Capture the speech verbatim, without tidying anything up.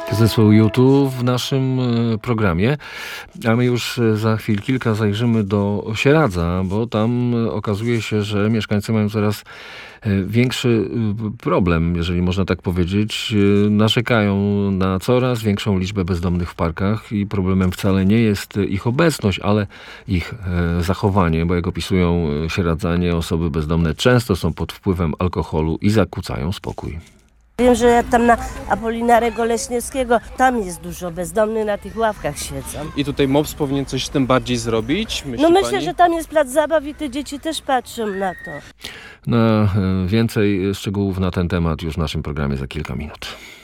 Zespołu U dwa w naszym programie, a my już za chwil kilka zajrzymy do Sieradza, bo tam okazuje się, że mieszkańcy mają coraz większy problem, jeżeli można tak powiedzieć. Narzekają na coraz większą liczbę bezdomnych w parkach i problemem wcale nie jest ich obecność, ale ich zachowanie, bo jak opisują sieradzanie, osoby bezdomne często są pod wpływem alkoholu i zakłócają spokój. Wiem, że tam na Apolinarego Leśniewskiego, tam jest dużo bezdomnych, na tych ławkach siedzą. I tutaj MOPS powinien coś z tym bardziej zrobić? Myśli no myślę, pani? że tam jest plac zabaw i te dzieci też patrzą na to. Na więcej szczegółów na ten temat już w naszym programie za kilka minut.